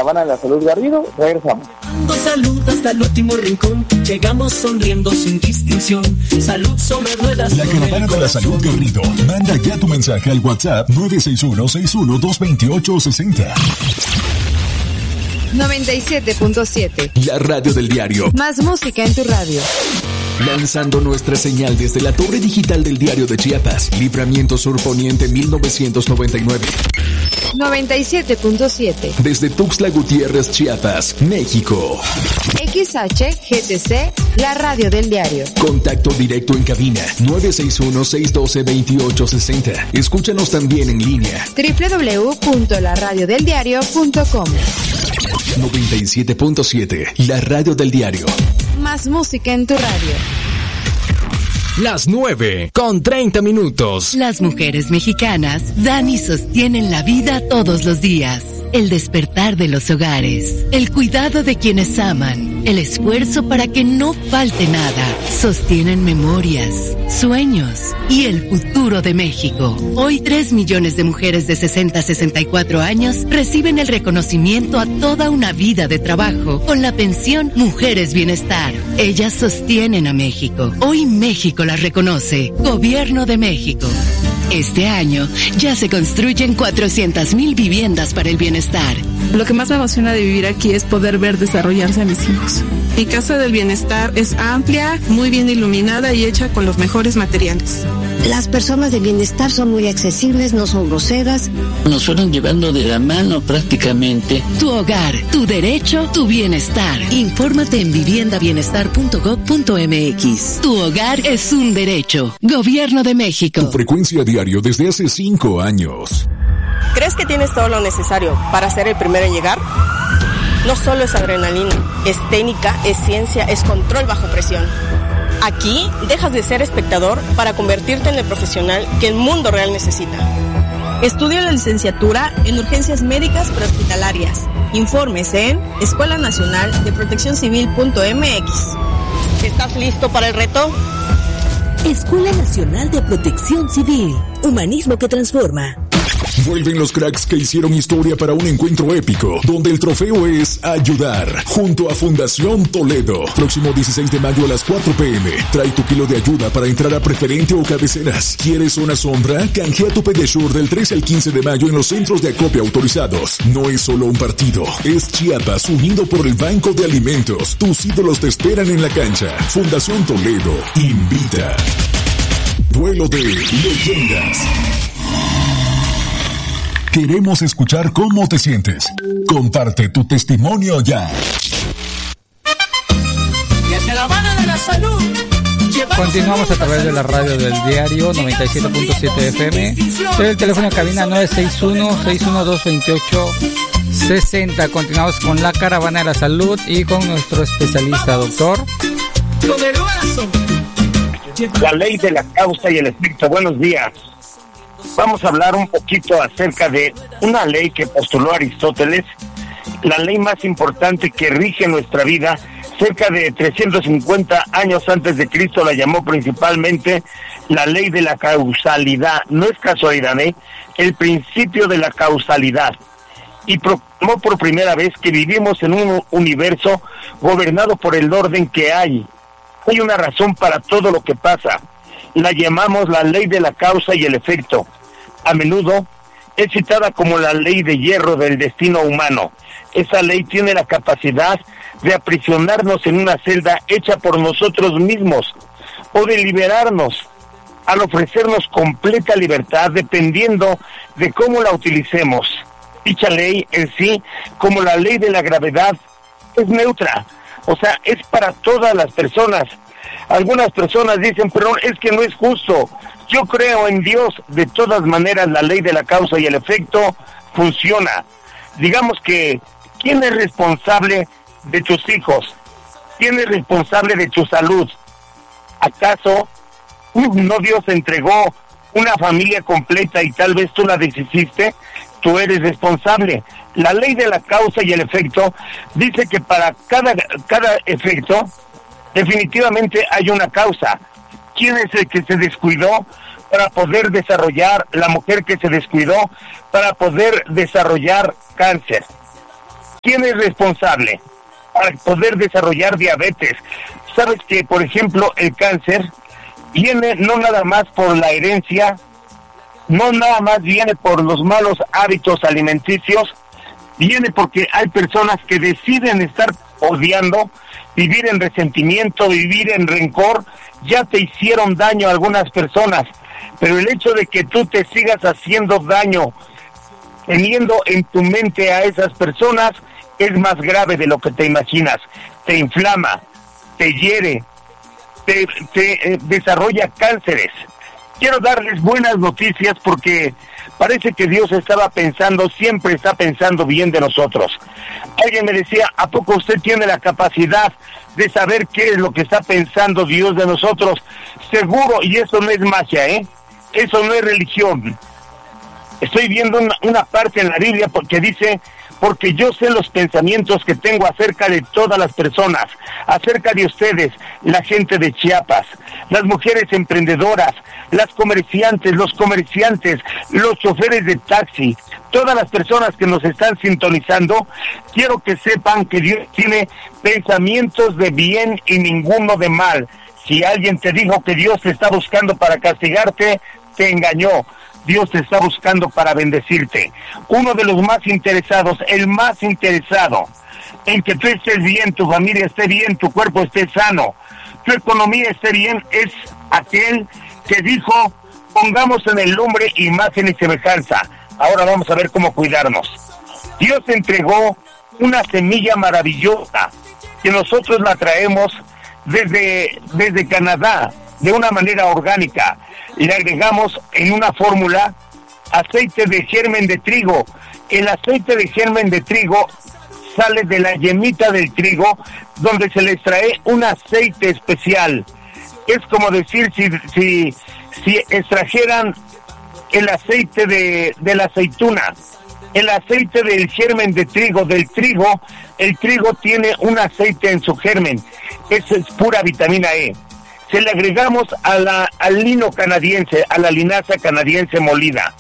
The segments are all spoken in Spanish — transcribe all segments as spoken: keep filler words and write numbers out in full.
Caravana de la Salud Garrido. Regresamos. Salud hasta el último rincón, llegamos sonriendo sin distinción. Salud sobre ruedas. La Caravana de la Salud Garrido. Manda ya tu mensaje al WhatsApp nueve seis uno, seis uno dos, dos ocho seis cero. noventa y siete punto siete. La radio del diario. Más música en tu radio. Lanzando nuestra señal desde la torre digital del Diario de Chiapas, Libramiento Sur Poniente mil novecientos noventa y nueve. noventa y siete punto siete. Desde Tuxtla Gutiérrez, Chiapas, México. X H G T C, la radio del diario. Contacto directo en cabina nueve seis uno, seis uno dos, dos ocho seis cero. Escúchanos también en línea doble u doble u doble u punto la radio del diario punto com. noventa y siete punto siete, la radio del diario. Más música en tu radio. Las nueve con treinta minutos. Las mujeres mexicanas dan y sostienen la vida todos los días. El despertar de los hogares, el cuidado de quienes aman, el esfuerzo para que no falte nada. Sostienen memorias, sueños y el futuro de México. Hoy tres millones de mujeres de sesenta a sesenta y cuatro años reciben el reconocimiento a toda una vida de trabajo con la pensión Mujeres Bienestar. Ellas sostienen a México. Hoy México las reconoce. Gobierno de México. Este año ya se construyen cuatrocientas mil viviendas para el bienestar. Lo que más me emociona de vivir aquí es poder ver desarrollarse a mis hijos. Mi casa del bienestar es amplia, muy bien iluminada y hecha con los mejores materiales. Las personas de bienestar son muy accesibles, no son groseras. Nos fueron llevando de la mano prácticamente. Tu hogar, tu derecho, tu bienestar. Infórmate en vivienda bienestar punto gob punto eme equis. Tu hogar es un derecho. Gobierno de México. Tu frecuencia diario desde hace cinco años. ¿Crees que tienes todo lo necesario para ser el primero en llegar? No solo es adrenalina, es técnica, es ciencia, es control bajo presión. Aquí dejas de ser espectador para convertirte en el profesional que el mundo real necesita. Estudia la licenciatura en urgencias médicas prehospitalarias. Informes en escuela nacional de protección civil punto eme equis. ¿Estás listo para el reto? Escuela Nacional de Protección Civil. Humanismo que transforma. Vuelven los cracks que hicieron historia para un encuentro épico, donde el trofeo es ayudar, junto a Fundación Toledo. Próximo dieciséis de mayo a las cuatro pe eme. Trae tu kilo de ayuda para entrar a preferente o cabeceras. ¿Quieres una sombra? Canjea tu Pedesure del trece al quince de mayo en los centros de acopio autorizados. No es solo un partido, es Chiapas unido por el Banco de Alimentos. Tus ídolos te esperan en la cancha. Fundación Toledo invita. Duelo de leyendas. Queremos escuchar cómo te sientes. Comparte tu testimonio ya. Continuamos a través de la radio del diario noventa y siete punto siete efe eme. El teléfono de cabina nueve seis uno, seis uno dos, dos ocho seis cero. Continuamos con la Caravana de la Salud y con nuestro especialista, doctor. La ley de la causa y el efecto. Buenos días. Vamos a hablar un poquito acerca de una ley que postuló Aristóteles, la ley más importante que rige nuestra vida. Cerca de trescientos cincuenta años antes de Cristo la llamó principalmente la ley de la causalidad. No es casualidad, ¿eh? El principio de la causalidad. Y proclamó por primera vez que vivimos en un universo gobernado por el orden que hay. Hay una razón para todo lo que pasa. La llamamos la ley de la causa y el efecto. A menudo es citada como la ley de hierro del destino humano. Esa ley tiene la capacidad de aprisionarnos en una celda hecha por nosotros mismos o de liberarnos al ofrecernos completa libertad dependiendo de cómo la utilicemos. Dicha ley en sí, como la ley de la gravedad, es neutra, o sea, es para todas las personas. Algunas personas dicen, pero es que no es justo. Yo creo en Dios. De todas maneras, la ley de la causa y el efecto funciona. Digamos que, ¿quién es responsable de tus hijos? ¿Quién es responsable de tu salud? ¿Acaso no Dios entregó una familia completa y tal vez tú la deshiciste? Tú eres responsable. La ley de la causa y el efecto dice que para cada, cada efecto definitivamente hay una causa. ¿Quién es el que se descuidó para poder desarrollar, la mujer que se descuidó para poder desarrollar cáncer? ¿Quién es responsable para poder desarrollar diabetes? Sabes que, por ejemplo, el cáncer viene no nada más por la herencia, no nada más viene por los malos hábitos alimenticios, viene porque hay personas que deciden estar odiando, vivir en resentimiento, vivir en rencor. Ya te hicieron daño a algunas personas, pero el hecho de que tú te sigas haciendo daño, teniendo en tu mente a esas personas, es más grave de lo que te imaginas. Te inflama, te hiere, te, te eh, desarrolla cánceres. Quiero darles buenas noticias porque parece que Dios estaba pensando, siempre está pensando bien de nosotros. Alguien me decía, ¿a poco usted tiene la capacidad de saber qué es lo que está pensando Dios de nosotros? Seguro, y eso no es magia, ¿eh? Eso no es religión. Estoy viendo una, una parte en la Biblia porque dice, porque yo sé los pensamientos que tengo acerca de todas las personas, acerca de ustedes, la gente de Chiapas, las mujeres emprendedoras, las comerciantes, los comerciantes, los choferes de taxi, todas las personas que nos están sintonizando. Quiero que sepan que Dios tiene pensamientos de bien y ninguno de mal. Si alguien te dijo que Dios te está buscando para castigarte, te engañó. Dios te está buscando para bendecirte. Uno de los más interesados, el más interesado en que tú estés bien, tu familia esté bien, tu cuerpo esté sano, tu economía esté bien, es aquel que dijo, pongamos en el hombre imagen y semejanza. Ahora vamos a ver cómo cuidarnos. Dios entregó una semilla maravillosa que nosotros la traemos desde, desde Canadá, de una manera orgánica. Le agregamos en una fórmula aceite de germen de trigo. El aceite de germen de trigo sale de la yemita del trigo, donde se le extrae un aceite especial. Es como decir si, si, si extrajeran el aceite de, de la aceituna, el aceite del germen de trigo, del trigo. El trigo tiene un aceite en su germen, eso es pura vitamina E. Se le agregamos a la, al lino canadiense, a la linaza canadiense molida,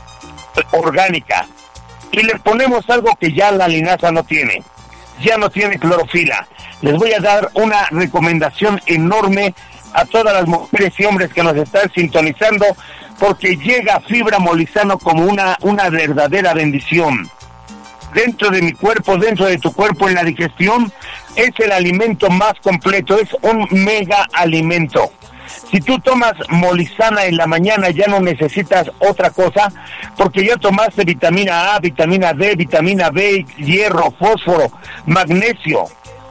orgánica, y le ponemos algo que ya la linaza no tiene, ya no tiene clorofila. Les voy a dar una recomendación enorme a todas las mujeres y hombres que nos están sintonizando, porque llega Fibra Molizano como una, una verdadera bendición. Dentro de mi cuerpo, dentro de tu cuerpo, en la digestión, es el alimento más completo, es un mega alimento. Si tú tomas Molizana en la mañana, ya no necesitas otra cosa, porque ya tomaste vitamina A, vitamina D, vitamina B, hierro, fósforo, magnesio,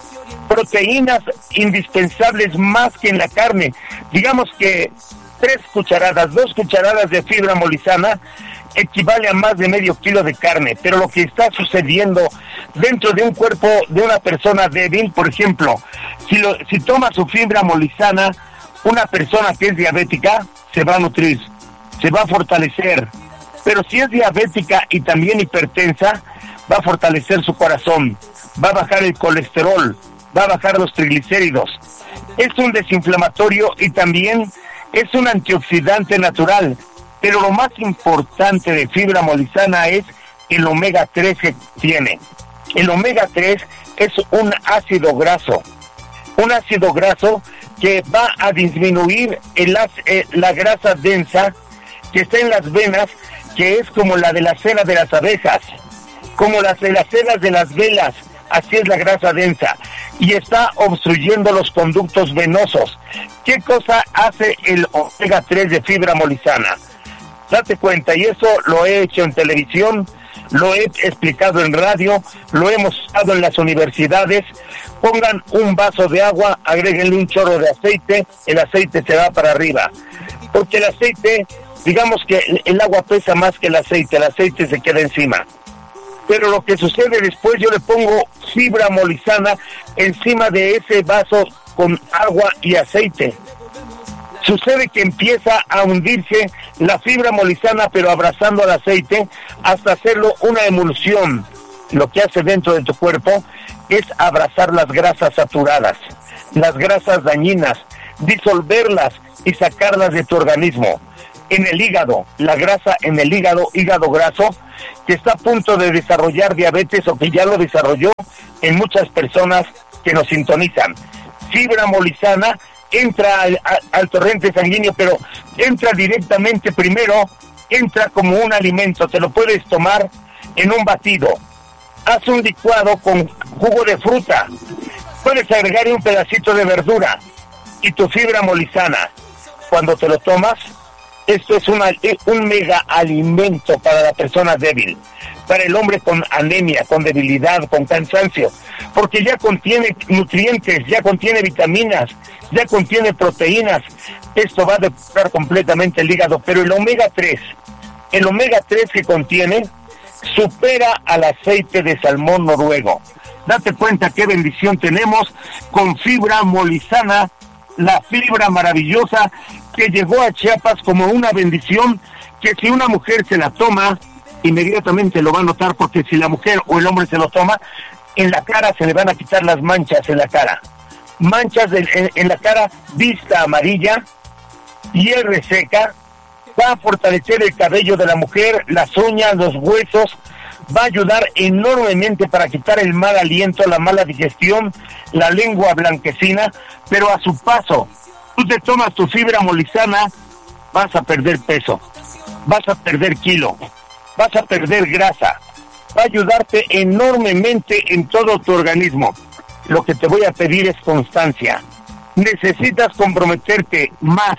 proteínas indispensables más que en la carne. Digamos que tres cucharadas, dos cucharadas de fibra molizana equivale a más de medio kilo de carne, pero lo que está sucediendo dentro de un cuerpo de una persona débil, por ejemplo, si, lo, si toma su fibra molizana, una persona que es diabética se va a nutrir, se va a fortalecer, pero si es diabética y también hipertensa, va a fortalecer su corazón, va a bajar el colesterol, va a bajar los triglicéridos. Es un desinflamatorio y también es un antioxidante natural. Pero lo más importante de fibra molizana es el omega tres que tiene. El omega tres es un ácido graso, un ácido graso que va a disminuir el, eh, la grasa densa que está en las venas, que es como la de la cera de las abejas, como las de las ceras de las velas, así es la grasa densa, y está obstruyendo los conductos venosos. ¿Qué cosa hace el omega tres de fibra molizana? Date cuenta, y eso lo he hecho en televisión, lo he explicado en radio, lo hemos usado en las universidades. Pongan un vaso de agua, agréguenle un chorro de aceite, el aceite se va para arriba. Porque el aceite, digamos que el agua pesa más que el aceite, el aceite se queda encima. Pero lo que sucede después, yo le pongo fibra molizana encima de ese vaso con agua y aceite. Sucede que empieza a hundirse la fibra molizana, pero abrazando al aceite, hasta hacerlo una emulsión. Lo que hace dentro de tu cuerpo es abrazar las grasas saturadas, las grasas dañinas, disolverlas y sacarlas de tu organismo. en el hígado, la grasa en el hígado, hígado graso, que está a punto de desarrollar diabetes o que ya lo desarrolló en muchas personas que nos sintonizan. Fibra molisana entra al, al torrente sanguíneo, pero entra directamente primero, entra como un alimento, te lo puedes tomar en un batido. Haz un licuado con jugo de fruta, puedes agregar un pedacito de verdura y tu fibra molisana. Cuando te lo tomas, esto es una, un mega alimento para la persona débil, para el hombre con anemia, con debilidad, con cansancio, porque ya contiene nutrientes, ya contiene vitaminas, ya contiene proteínas. Esto va a depurar completamente el hígado, pero el omega tres, el omega tres que contiene, supera al aceite de salmón noruego. Date cuenta qué bendición tenemos con fibra molisana, la fibra maravillosa que llegó a Chiapas como una bendición, que si una mujer se la toma, inmediatamente lo va a notar, porque si la mujer o el hombre se lo toma, en la cara se le van a quitar las manchas en la cara. Manchas de, en, en la cara, vista amarilla, piel reseca, va a fortalecer el cabello de la mujer, las uñas, los huesos, va a ayudar enormemente para quitar el mal aliento, la mala digestión, la lengua blanquecina, pero a su paso, tú te tomas tu fibra molisana, vas a perder peso, vas a perder kilo, vas a perder grasa, va a ayudarte enormemente en todo tu organismo. Lo que te voy a pedir es constancia. Necesitas comprometerte más.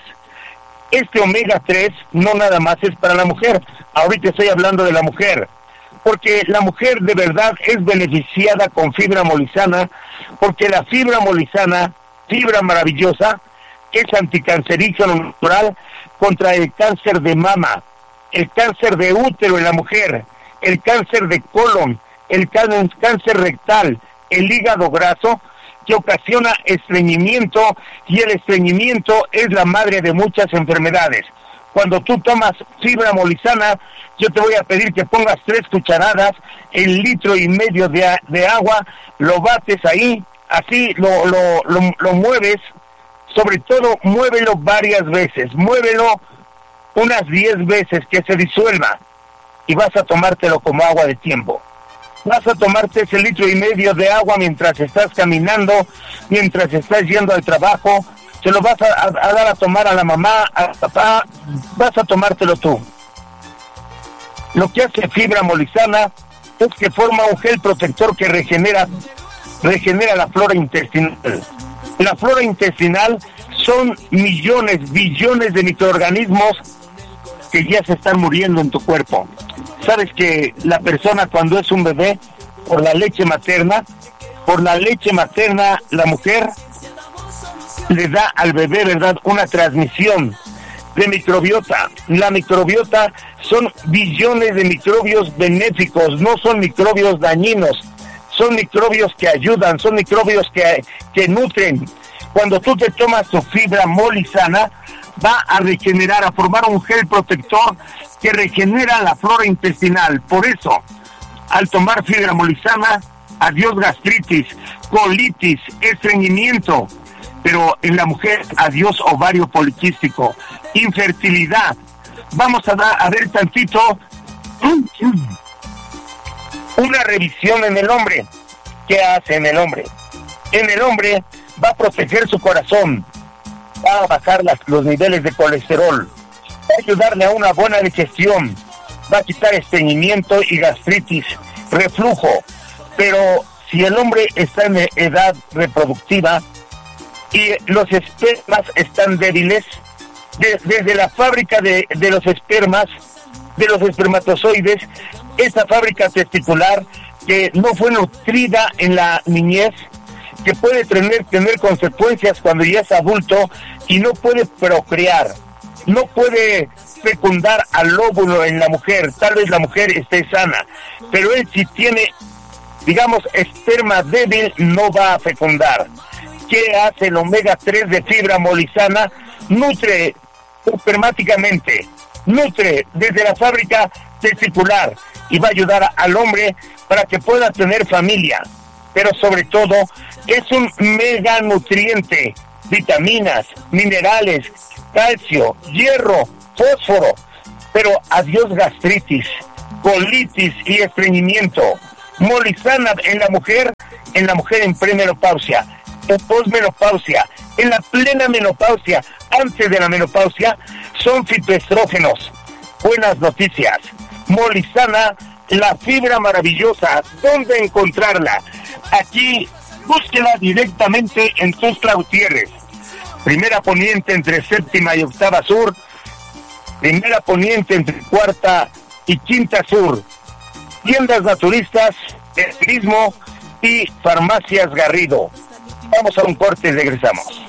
Este omega tres no nada más es para la mujer. Ahorita estoy hablando de la mujer, porque la mujer de verdad es beneficiada con fibra molisana, porque la fibra molisana, fibra maravillosa, es anticancerígeno natural contra el cáncer de mama, el cáncer de útero en la mujer, el cáncer de colon, el cáncer rectal, el hígado graso, que ocasiona estreñimiento, y el estreñimiento es la madre de muchas enfermedades. Cuando tú tomas fibra molisana, yo te voy a pedir que pongas tres cucharadas, el litro y medio de, de agua, lo bates ahí, así lo, lo, lo, lo mueves, sobre todo muévelo varias veces, muévelo unas diez veces, que se disuelva, y vas a tomártelo como agua de tiempo. Vas a tomarte ese litro y medio de agua mientras estás caminando, mientras estás yendo al trabajo, se lo vas a, a, a dar a tomar a la mamá, al papá, vas a tomártelo tú. Lo que hace fibra molisana es que forma un gel protector que regenera, regenera la flora intestinal. La flora intestinal son millones, billones de microorganismos que ya se están muriendo en tu cuerpo. Sabes que la persona cuando es un bebé, por la leche materna, por la leche materna, la mujer le da al bebé, ¿verdad?, una transmisión de microbiota. La microbiota son billones de microbios benéficos, no son microbios dañinos, son microbios que ayudan, son microbios que, que nutren. Cuando tú te tomas tu fibra molisana, va a regenerar, a formar un gel protector que regenera la flora intestinal. Por eso, al tomar fibra molisana, adiós gastritis, colitis, estreñimiento, pero en la mujer, adiós ovario poliquístico, infertilidad. Vamos a, dar, a ver tantito una revisión en el hombre. ¿Qué hace en el hombre? En el hombre va a proteger su corazón, va a bajar las, los niveles de colesterol, va a ayudarle a una buena digestión, va a quitar estreñimiento y gastritis, reflujo. Pero si el hombre está en edad reproductiva y los espermas están débiles, de, desde la fábrica de, de los espermas, de los espermatozoides, esa fábrica testicular que no fue nutrida en la niñez, que puede tener, tener consecuencias cuando ya es adulto y no puede procrear, no puede fecundar al óvulo en la mujer. Tal vez la mujer esté sana, pero él, si tiene, digamos, esperma débil, no va a fecundar. ¿Qué hace el omega tres de fibra molisana? Nutre espermáticamente, nutre desde la fábrica testicular y va a ayudar al hombre para que pueda tener familia. Pero sobre todo es un mega nutriente, vitaminas, minerales, calcio, hierro, fósforo, pero adiós gastritis, colitis y estreñimiento. Molizana en la mujer, en la mujer en premenopausia, en posmenopausia, en la plena menopausia, antes de la menopausia, son fitoestrógenos. Buenas noticias. Molizana, la fibra maravillosa. ¿Dónde encontrarla? Aquí, búsquela directamente en Tuxtla Gutiérrez. Primera poniente entre séptima y octava sur. Primera poniente entre cuarta y quinta sur. Tiendas naturistas, el turismo y farmacias Garrido. Vamos a un corte y regresamos.